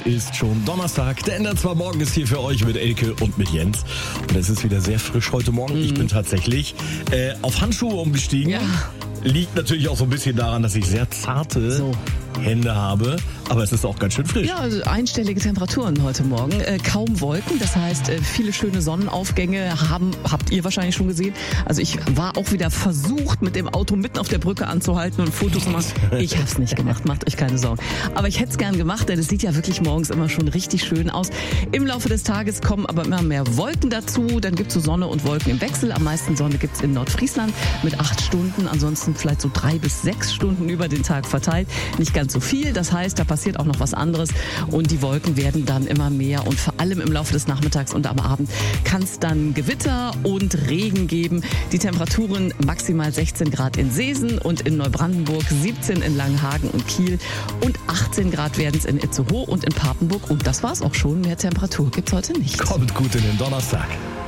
Ist schon Donnerstag, der NDR Morgen ist hier für euch mit Elke und mit Jens. Und es ist wieder sehr frisch heute Morgen. Ich bin tatsächlich auf Handschuhe umgestiegen. Ja. Liegt natürlich auch so ein bisschen daran, dass ich sehr zarte Hände habe. Aber es ist auch ganz schön frisch. Ja, also einstellige Temperaturen heute Morgen. Kaum Wolken, das heißt viele schöne Sonnenaufgänge habt ihr wahrscheinlich schon gesehen. Also ich war auch wieder versucht, mit dem Auto mitten auf der Brücke anzuhalten und Fotos zu machen. Ich habe es nicht gemacht, macht euch keine Sorgen. Aber ich hätte es gern gemacht, denn es sieht ja wirklich morgens immer schon richtig schön aus. Im Laufe des Tages kommen aber immer mehr Wolken dazu. Dann gibt es so Sonne und Wolken im Wechsel. Am meisten Sonne gibt es in Nordfriesland mit 8 Stunden. Ansonsten vielleicht so 3 bis 6 Stunden über den Tag verteilt. Nicht ganz so viel. Das heißt, da passiert auch noch was anderes. Und die Wolken werden dann immer mehr. Und vor allem im Laufe des Nachmittags und am Abend kann es dann Gewitter und Regen geben. Die Temperaturen maximal 16 Grad in Seesen und in Neubrandenburg, 17 in Langenhagen und Kiel und 18 Grad werden es in Itzehoe und in Papenburg. Und das war's auch schon. Mehr Temperatur gibt's heute nicht. Kommt gut in den Donnerstag.